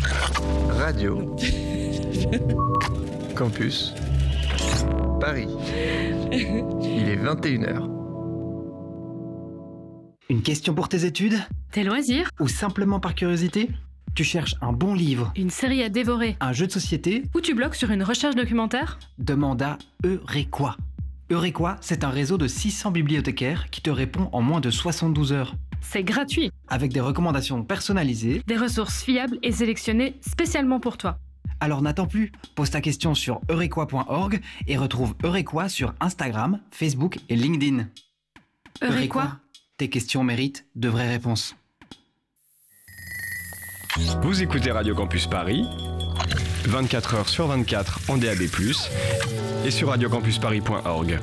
Radio Campus Paris. Il est 21h. Une question pour tes études ? Tes loisirs ? Ou simplement par curiosité ? Tu cherches un bon livre, Une série à dévorer ? un jeu de société ? Ou tu bloques sur une recherche documentaire ? Demande à Eurequa. Eurequa, c'est un réseau de 600 bibliothécaires qui te répond en moins de 72 heures. C'est gratuit. Avec des recommandations personnalisées. Des ressources fiables et sélectionnées spécialement pour toi. Alors n'attends plus, pose ta question sur eurequa.org et retrouve Eurequa sur Instagram, Facebook et LinkedIn. Eurequa ? Tes questions méritent de vraies réponses. Vous écoutez Radio Campus Paris, 24 heures sur 24 en DAB+, et sur radiocampusparis.org.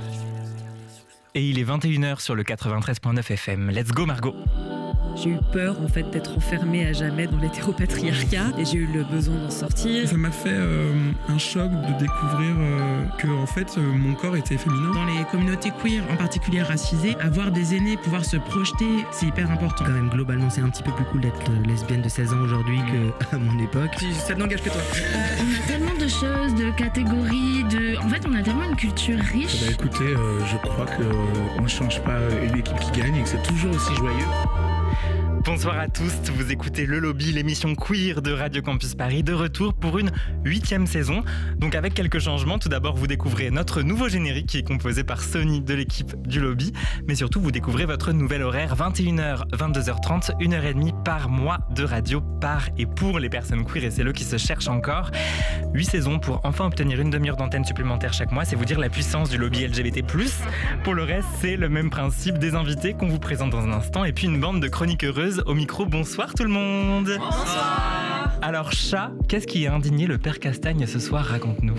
Et il est 21h sur le 93.9 FM. Let's go Margot. J'ai eu peur en fait d'être enfermée à jamais dans l'hétéropatriarcat et j'ai eu le besoin d'en sortir. Ça m'a fait un choc de découvrir que en fait mon corps était féminin. Dans les communautés queer, en particulier racisées, avoir des aînés, pouvoir se projeter, c'est hyper important. Quand même, globalement, c'est un petit peu plus cool d'être lesbienne de 16 ans aujourd'hui qu'à mon époque. Ça n'engage que toi. On a tellement de choses, de catégories, En fait, on a tellement une culture riche. Écoutez, je crois qu'on ne change pas une équipe qui gagne et que c'est toujours aussi joyeux. Bonsoir à tous, vous écoutez Le Lobby, l'émission queer de Radio Campus Paris, de retour pour une 8e saison. Donc avec quelques changements, tout d'abord vous découvrez notre nouveau générique qui est composé par Sony de l'équipe du Lobby, mais surtout vous découvrez votre nouvel horaire 21h, 22h30, 1h30 par mois de radio par et pour les personnes queer et c'est eux qui se cherchent encore. 8 saisons pour enfin obtenir une demi-heure d'antenne supplémentaire chaque mois, c'est vous dire la puissance du lobby LGBT+. Pour le reste, c'est le même principe, des invités qu'on vous présente dans un instant et puis une bande de chroniques heureuses au micro. Bonsoir tout le monde. Bonsoir. Alors chat, qu'est-ce qui a indigné le père Castagne ce soir, raconte-nous.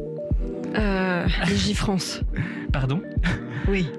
Les J-France. Pardon ? Oui.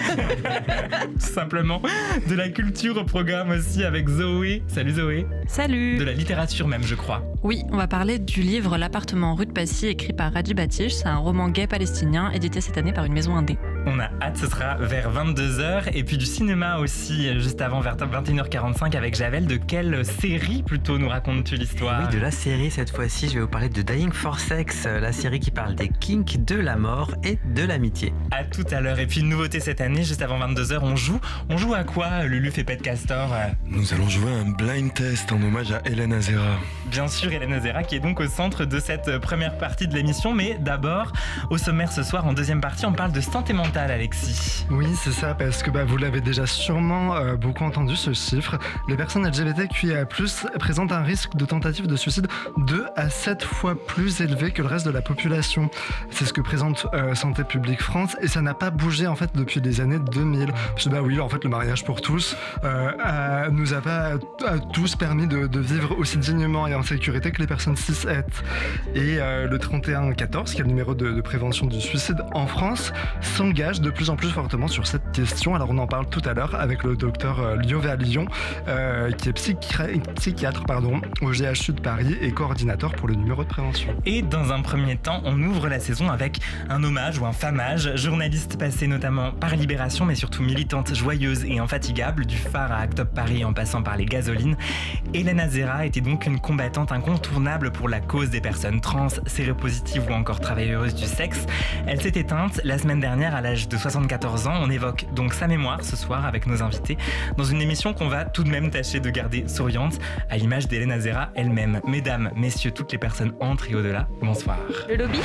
Tout simplement de la culture au programme aussi avec Zoé. Salut Zoé. Salut. De la littérature même, je crois. Oui, on va parler du livre L'appartement rue de Passy écrit par Raji Batish. C'est un roman gay palestinien édité cette année par une maison indé. On a hâte, ce sera vers 22h. Et puis du cinéma aussi, juste avant, vers 21h45 avec Javel. De quelle série plutôt nous racontes-tu l'histoire ? Oui, de la série cette fois-ci. Je vais vous parler de Dying for Sex, la série qui parle des kinks, de la mort et de l'amitié. À tout à l'heure. Et puis une nouveauté cette année, juste avant 22h, on joue à quoi, Lulu et Pet Castor ? Nous allons jouer à un blind test en hommage à Hélène Azera. Bien sûr, Hélène Azera qui est donc au centre de cette première partie de l'émission. Mais d'abord, au sommaire ce soir, en deuxième partie, on parle de santé mentale, Alexis. Oui, c'est ça, parce que vous l'avez déjà sûrement beaucoup entendu ce chiffre. Les personnes LGBTQIA+, présentent un risque de tentative de suicide 2 à 7 fois plus élevé que le reste de la population. C'est ce que présente Santé publique France et ça n'a pas bougé en fait depuis les années 2000. Parce que oui, en fait, le mariage pour tous nous a pas à tous permis de vivre aussi dignement et en sécurité que les personnes cis-het. Et le 3114, qui est le numéro de prévention du suicide en France, s'engage de plus en plus fortement sur cette question. Alors on en parle tout à l'heure avec le docteur Liové à Lyon, qui est psychiatre au GHU de Paris et coordinateur pour le numéro de prévention. Et dans un premier temps, on ouvre la saison avec un hommage ou un famage, journaliste passée notamment par Libération, mais surtout militante joyeuse et infatigable, du phare à Act Up Paris en passant par les gasolines. Hélène Azera était donc une combattante incontournable pour la cause des personnes trans, séropositives ou encore travailleuses du sexe. Elle s'est éteinte la semaine dernière à l'âge de 74 ans. On évoque donc sa mémoire ce soir avec nos invités dans une émission qu'on va tout de même tâcher de garder souriante à l'image d'Hélène Azera elle-même. Mesdames, messieurs, toutes les personnes entre et au-delà, bonsoir. Le Lobby.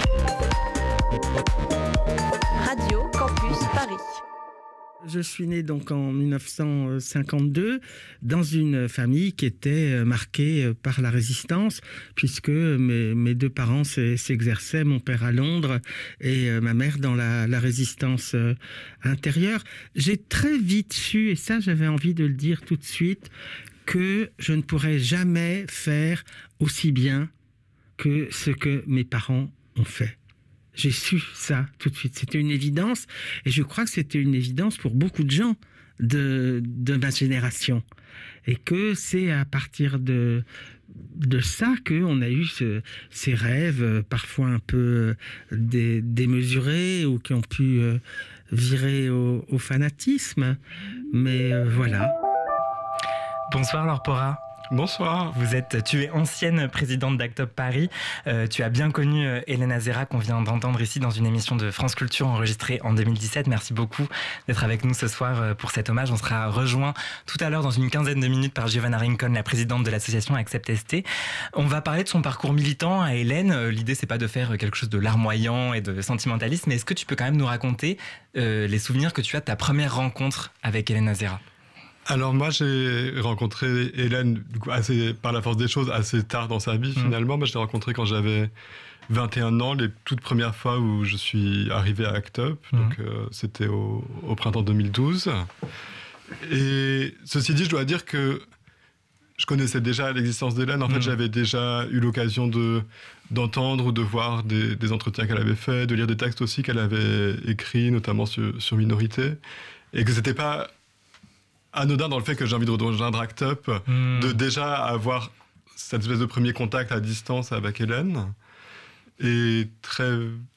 Radio Campus Paris. Je suis né donc en 1952 dans une famille qui était marquée par la résistance puisque mes deux parents s'exerçaient, mon père à Londres et ma mère dans la résistance intérieure. J'ai très vite su, et ça j'avais envie de le dire tout de suite, que je ne pourrais jamais faire aussi bien que ce que mes parents ont fait. J'ai su ça tout de suite. C'était une évidence. Et je crois que c'était une évidence pour beaucoup de gens de ma génération. Et que c'est à partir de ça qu'on a eu ces rêves parfois un peu démesurés ou qui ont pu virer au fanatisme. Mais voilà. Bonsoir Laure Porra. Bonsoir. Tu es ancienne présidente d'Act Up Paris. Tu as bien connu Hélène Azéra qu'on vient d'entendre ici dans une émission de France Culture enregistrée en 2017. Merci beaucoup d'être avec nous ce soir pour cet hommage. On sera rejoint tout à l'heure dans une quinzaine de minutes par Giovanna Rincon, la présidente de l'association Accept ST. On va parler de son parcours militant à Hélène. L'idée, c'est pas de faire quelque chose de larmoyant et de sentimentaliste, mais est-ce que tu peux quand même nous raconter les souvenirs que tu as de ta première rencontre avec Hélène Azéra ? Alors moi j'ai rencontré Hélène par la force des choses assez tard dans sa vie finalement. Moi je l'ai rencontrée quand j'avais 21 ans, les toutes premières fois où je suis arrivé à Act Up, donc c'était au printemps 2012. Et ceci dit, je dois dire que je connaissais déjà l'existence d'Hélène. En fait, j'avais déjà eu l'occasion d'entendre ou de voir des entretiens qu'elle avait faits, de lire des textes aussi qu'elle avait écrits, notamment sur Minorité, et que c'était pas anodin dans le fait que j'ai envie de rejoindre Act Up, de déjà avoir cette espèce de premier contact à distance avec Hélène. Et très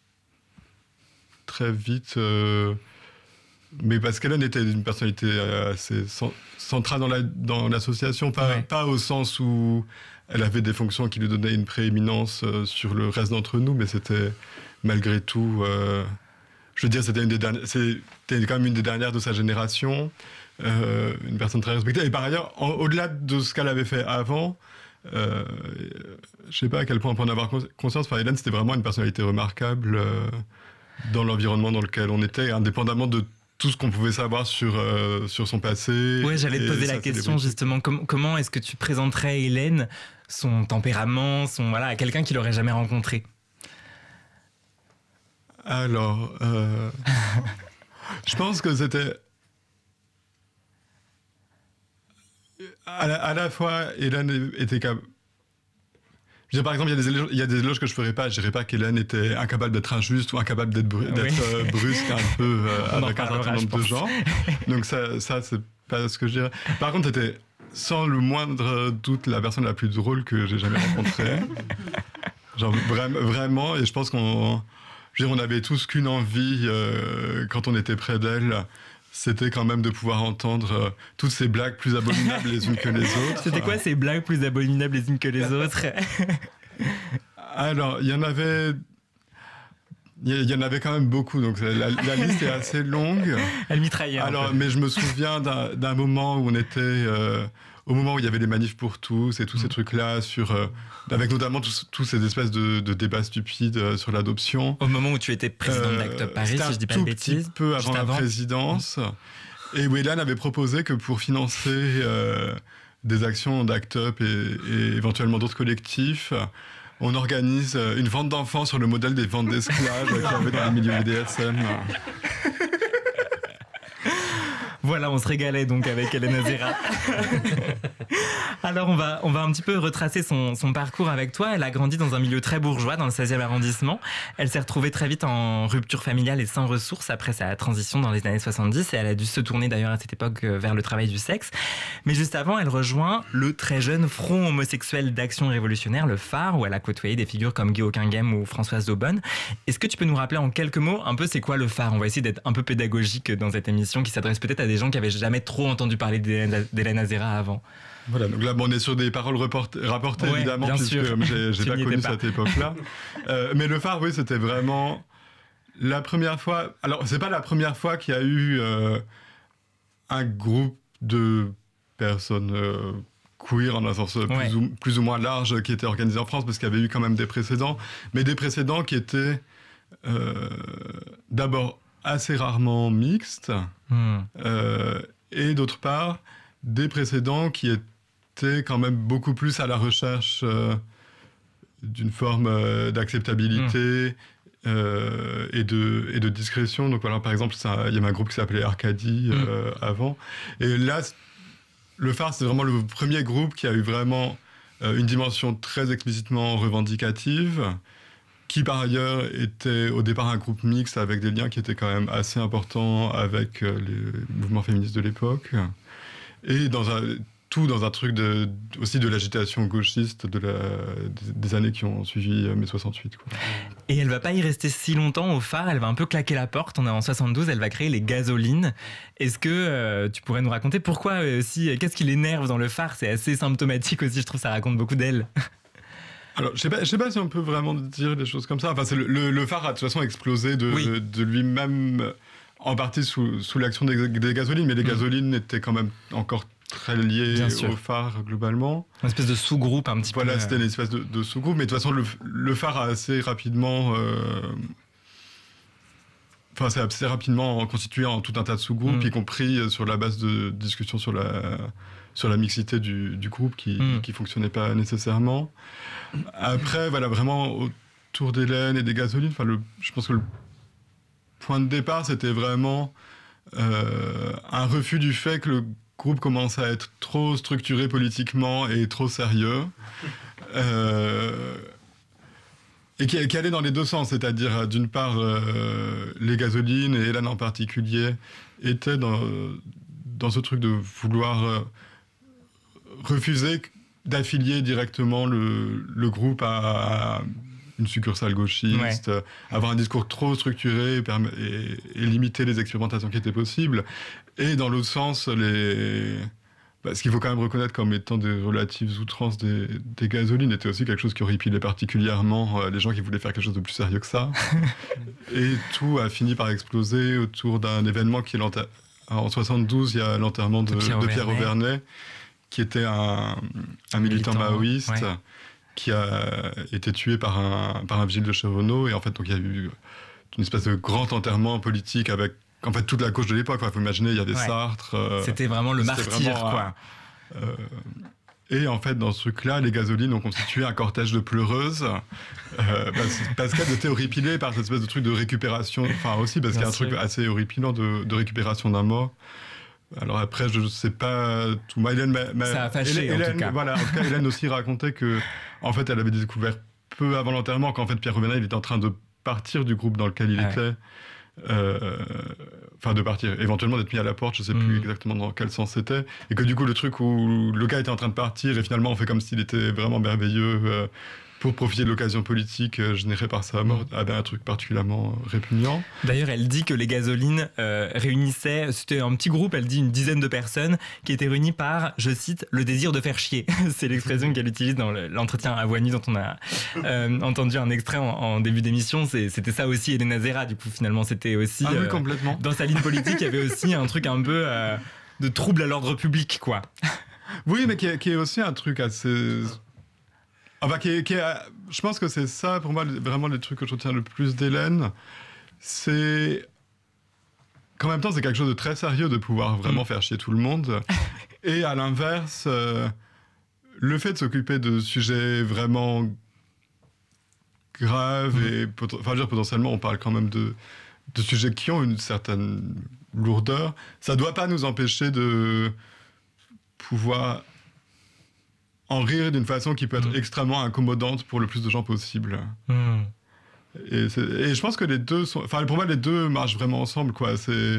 vite, mais parce qu'Hélène était une personnalité assez centrale dans l'association, pas au sens où elle avait des fonctions qui lui donnaient une prééminence sur le reste d'entre nous, mais c'était malgré tout, je veux dire, c'était quand même une des dernières de sa génération. Une personne très respectée. Et par ailleurs, au-delà de ce qu'elle avait fait avant, je sais pas à quel point on peut en avoir conscience. Enfin, Hélène, c'était vraiment une personnalité remarquable dans l'environnement dans lequel on était, indépendamment de tout ce qu'on pouvait savoir sur son passé. Oui, j'allais te poser la question justement. Comment est-ce que tu présenterais Hélène, son tempérament, à quelqu'un qui l'aurait jamais rencontré ? Alors, je pense que c'était à la fois, Hélène était capable. Je veux dire, par exemple, il y a des éloges que je ferais pas. Je dirais pas qu'Hélène était incapable d'être injuste ou incapable d'être brusque un peu avec un certain nombre de gens. Donc ça c'est pas ce que je dirais. Par contre, c'était sans le moindre doute la personne la plus drôle que j'ai jamais rencontrée. Genre vraiment, et je pense on avait tous qu'une envie quand on était près d'elle. C'était quand même de pouvoir entendre toutes ces blagues plus abominables les unes que les autres. C'était quoi ces blagues plus abominables les unes que les autres ? Alors, il y en avait quand même beaucoup, donc la liste est assez longue. Elle mitraillait. Alors, mais je me souviens d'un moment où on était... au moment où il y avait les manifs pour tous et tous ces trucs-là, avec notamment tous ces espèces de débats stupides sur l'adoption. Au moment où tu étais présidente d'Act Up Paris, si je dis pas de bêtises. Un tout petit peu avant la présidence. Et où Hélène avait proposé que pour financer des actions d'Act Up et éventuellement d'autres collectifs, on organise une vente d'enfants sur le modèle des ventes d'esclaves qu'il y avait dans les milieux BDSM. Voilà, on se régalait donc avec Hélène Azéra. Alors on va un petit peu retracer son parcours avec toi. Elle a grandi dans un milieu très bourgeois dans le 16e arrondissement. Elle s'est retrouvée très vite en rupture familiale et sans ressources après sa transition dans les années 70 et elle a dû se tourner d'ailleurs à cette époque vers le travail du sexe. Mais juste avant, elle rejoint le très jeune Front homosexuel d'action révolutionnaire, le Phare, où elle a côtoyé des figures comme Guy Hocquinghem ou Françoise Daubonne. Est-ce que tu peux nous rappeler en quelques mots un peu c'est quoi le Phare ? On va essayer d'être un peu pédagogique dans cette émission qui s'adresse peut-être à des gens qui n'avaient jamais trop entendu parler d'Hélène Azéra avant. Voilà, donc là, on est sur des paroles rapportées évidemment, puisque j'ai pas connu cette époque-là. Mais le Phare, oui, c'était vraiment la première fois. Alors, c'est pas la première fois qu'il y a eu un groupe de personnes queer, en un sens plus ou moins large, qui était organisé en France, parce qu'il y avait eu quand même des précédents, mais des précédents qui étaient d'abord assez rarement mixtes, et d'autre part, des précédents qui étaient quand même beaucoup plus à la recherche d'une forme d'acceptabilité et de discrétion. Donc voilà, par exemple, il y avait un groupe qui s'appelait Arcadie avant. Et là, le Phare, c'est vraiment le premier groupe qui a eu vraiment une dimension très explicitement revendicative, qui par ailleurs était au départ un groupe mixte avec des liens qui étaient quand même assez importants avec les mouvements féministes de l'époque. Et tout dans un truc aussi de l'agitation gauchiste des années qui ont suivi mai 68. Quoi. Et elle va pas y rester si longtemps au phare, elle va un peu claquer la porte. On est en 72, elle va créer les Gasolines. Est-ce que tu pourrais nous raconter pourquoi qu'est-ce qui l'énerve dans le phare? C'est assez symptomatique aussi, je trouve, ça raconte beaucoup d'elle. Alors, je sais pas si on peut vraiment dire des choses comme ça. Enfin, le phare a de toute façon explosé de lui-même, en partie sous l'action des Gasolines, mais les Gasolines étaient quand même encore très lié au phare globalement. Une espèce de sous-groupe un petit peu. Voilà, c'était une espèce de sous-groupe, mais de toute façon le phare a assez rapidement... c'est assez rapidement constitué en tout un tas de sous-groupes, y compris sur la base de discussions sur la mixité du groupe qui fonctionnait pas nécessairement. Après, voilà, vraiment autour d'Hélène et des Gasolines, je pense que le point de départ, c'était vraiment un refus du fait que le groupe commence à être trop structuré politiquement et trop sérieux. Et qui allait dans les deux sens, c'est-à-dire d'une part les Gasolines et Hélène en particulier étaient dans ce truc de vouloir refuser d'affilier directement le groupe à une succursale gauchiste, avoir un discours trop structuré et limiter les expérimentations qui étaient possibles. Et dans l'autre sens, ce qu'il faut quand même reconnaître comme étant des relatives outrances des Gasolines était aussi quelque chose qui horripilait particulièrement les gens qui voulaient faire quelque chose de plus sérieux que ça. Et tout a fini par exploser autour d'un événement qui est en 72, il y a l'enterrement de Pierre Auvernay, qui était un militant maoïste qui a été tué par un vigile de Chevreau. Et en fait, donc, il y a eu une espèce de grand enterrement politique avec toute la gauche de l'époque. Il faut imaginer, il y avait Sartre. C'était vraiment le martyr, quoi. Et en fait, dans ce truc-là, les Gasolines ont constitué un cortège de pleureuses parce qu'elles étaient horripilées par cette espèce de truc de récupération. Enfin, aussi parce qu'il y a un truc assez horripilant de récupération d'un mort. Alors après, je ne sais pas tout. Ça a fâché, Hélène, en tout cas. Voilà, en tout cas, Hélène aussi racontait que, en fait, elle avait découvert peu avant l'enterrement qu'en fait, Pierre Auvernay, il était en train de partir du groupe dans lequel il était. De partir, éventuellement d'être mis à la porte, je sais plus exactement dans quel sens c'était, et que du coup le truc où le gars était en train de partir et finalement on fait comme s'il était vraiment merveilleux pour profiter de l'occasion politique générée par sa mort, avait un truc particulièrement répugnant. D'ailleurs, elle dit que les Gasolines réunissaient, c'était un petit groupe, elle dit une dizaine de personnes qui étaient réunies par, je cite, le désir de faire chier. C'est l'expression qu'elle utilise dans l'entretien à Voix Nuit dont on a entendu un extrait en début d'émission. C'était ça aussi, Elena Zera, du coup, finalement, c'était aussi... oui, complètement. Dans sa ligne politique, il y avait aussi un truc un peu de trouble à l'ordre public, quoi. Oui, mais qui est aussi un truc assez... je pense que c'est ça, pour moi, vraiment les trucs que je retiens le plus d'Hélène, c'est qu'en même temps, c'est quelque chose de très sérieux de pouvoir vraiment faire chier tout le monde. Et à l'inverse, le fait de s'occuper de sujets vraiment graves et potentiellement, on parle quand même de sujets qui ont une certaine lourdeur, ça ne doit pas nous empêcher de pouvoir en rire d'une façon qui peut être extrêmement incommodante pour le plus de gens possible. Et je pense que les deux sont... pour moi, les deux marchent vraiment ensemble, quoi.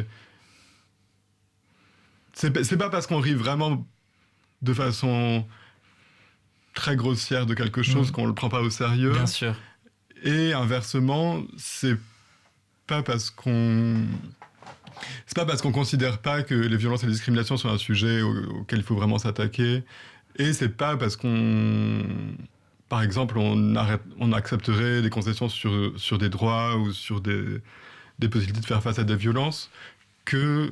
C'est pas parce qu'on rit vraiment de façon très grossière de quelque chose qu'on le prend pas au sérieux. Bien sûr. Et inversement, c'est pas parce qu'on considère pas que les violences et les discriminations sont un sujet auquel il faut vraiment s'attaquer. Et c'est pas parce par exemple, on accepterait des concessions sur des droits ou sur des possibilités de faire face à des violences que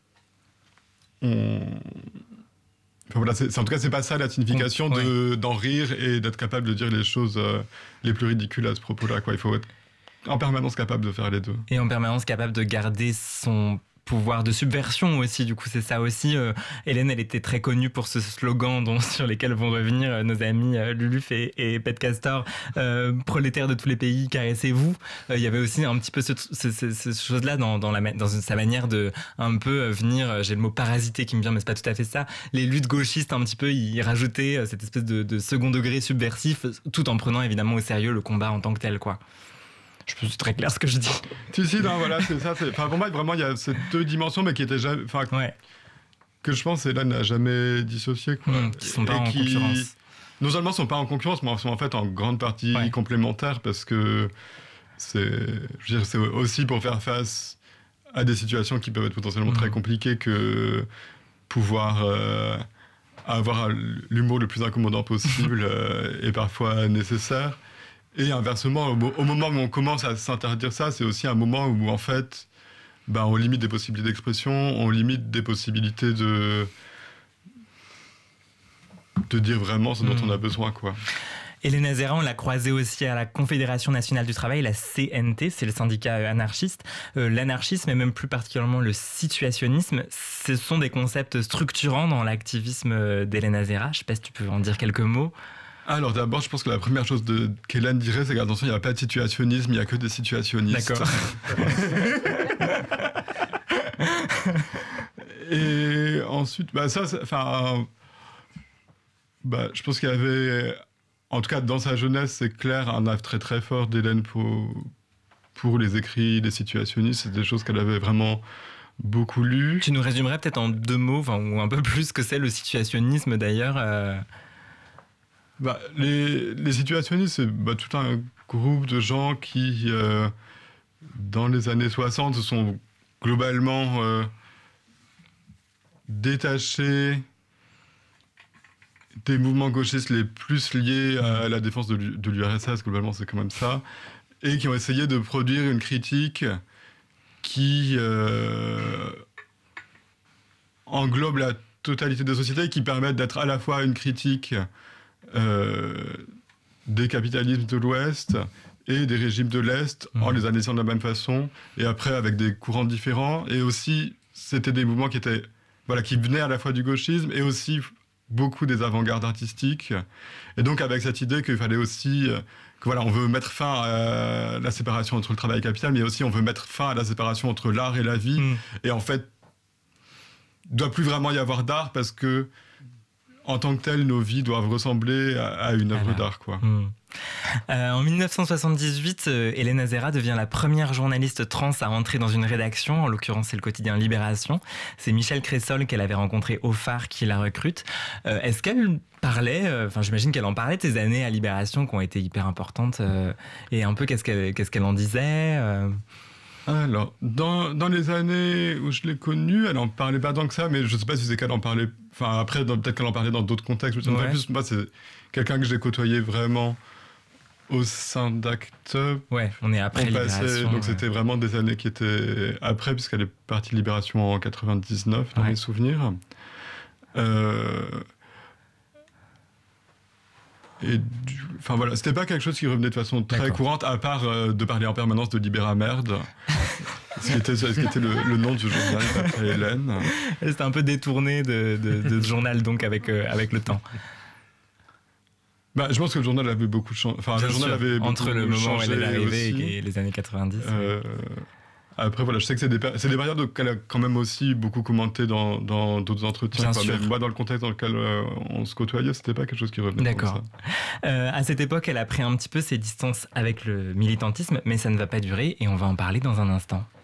en tout cas, c'est pas ça la signification d'en rire et d'être capable de dire les choses les plus ridicules à ce propos-là, quoi. Il faut être en permanence capable de faire les deux. Et en permanence capable de garder son pouvoir de subversion aussi, du coup c'est ça aussi. Hélène, elle était très connue pour ce slogan sur lesquels vont revenir nos amis Luluff et Pet Castor, prolétaires de tous les pays, caressez-vous. Il y avait aussi un petit peu ces choses-là dans sa manière de un peu venir, j'ai le mot parasiter qui me vient, mais c'est pas tout à fait ça, les luttes gauchistes un petit peu, il rajoutait cette espèce de second degré subversif, tout en prenant évidemment au sérieux le combat en tant que tel, quoi. Je pense que c'est très clair ce que je dis. Si, non, voilà, c'est ça. Pour moi, vraiment, il y a ces deux dimensions, mais qui étaient jamais... que je pense Hélène n'a jamais dissocié. Qui sont pas en concurrence. Non seulement sont pas en concurrence, mais sont en fait en grande partie complémentaires parce que c'est aussi pour faire face à des situations qui peuvent être potentiellement très compliquées que pouvoir avoir l'humour le plus incommodant possible est parfois nécessaire. Et inversement, au moment où on commence à s'interdire ça, c'est aussi un moment où en fait, on limite des possibilités d'expression, on limite des possibilités de dire vraiment ce dont on a besoin, quoi. Hélène Azera, on l'a croisée aussi à la Confédération nationale du travail, la CNT, c'est le syndicat anarchiste. L'anarchisme et même plus particulièrement le situationnisme, ce sont des concepts structurants dans l'activisme d'Hélène Azera. Je ne sais pas si tu peux en dire quelques mots. Alors d'abord, je pense que la première chose qu'Hélène dirait, c'est qu'attention, il n'y a pas de situationnisme, il n'y a que des situationnistes. D'accord. Et ensuite, je pense qu'il y avait, en tout cas dans sa jeunesse, c'est clair, un œuvre très très fort d'Hélène pour les écrits des situationnistes. C'est des choses qu'elle avait vraiment beaucoup lues. Tu nous résumerais peut-être en 2 mots, ou un peu plus, ce que c'est le situationnisme d'ailleurs Les situationnistes, c'est tout un groupe de gens qui, dans les années 60, se sont globalement détachés des mouvements gauchistes les plus liés à la défense de l'URSS, globalement c'est quand même ça, et qui ont essayé de produire une critique qui englobe la totalité des sociétés, qui permettent d'être à la fois une critique des capitalismes de l'Ouest et des régimes de l'Est, en les analysant de la même façon, et après avec des courants différents, et aussi c'était des mouvements qui venaient à la fois du gauchisme et aussi beaucoup des avant-gardes artistiques, et donc avec cette idée qu'il fallait aussi on veut mettre fin à la séparation entre le travail et le capital, mais aussi on veut mettre fin à la séparation entre l'art et la vie, et en fait il ne doit plus vraiment y avoir d'art parce que en tant que tel, nos vies doivent ressembler à une œuvre d'art, quoi. En 1978, Hélène Azera devient la première journaliste trans à entrer dans une rédaction, en l'occurrence c'est le quotidien Libération. C'est Michel Cressol qu'elle avait rencontré au Phare qui la recrute. Est-ce qu'elle parlait, j'imagine qu'elle en parlait de ces années à Libération qui ont été hyper importantes, et un peu qu'est-ce qu'elle en disait Alors, dans les années où je l'ai connue, elle en parlait pas tant que ça, mais je sais pas si c'est qu'elle en parlait. Enfin, après, peut-être qu'elle en parlait dans d'autres contextes. Je sais pas plus. Moi, c'est quelqu'un que j'ai côtoyé vraiment au sein d'Act Up. Ouais, on est après Libération. Donc, c'était vraiment des années qui étaient après, puisqu'elle est partie de Libération en 99, dans mes souvenirs. Et c'était pas quelque chose qui revenait de façon très courante, à part de parler en permanence de Libéramerde, ce qui était le nom du journal d'après Hélène. C'était un peu détourné de journal, donc, avec le temps. Je pense que le journal avait beaucoup changé. Le journal avait entre le moment où elle est arrivée et les années 90. Après, je sais que c'est des périodes qu'elle a quand même aussi beaucoup commenté dans d'autres entretiens. Mais moi, dans le contexte dans lequel on se côtoyait, c'était pas quelque chose qui revenait. D'accord. À cette époque, elle a pris un petit peu ses distances avec le militantisme, mais ça ne va pas durer et on va en parler dans un instant.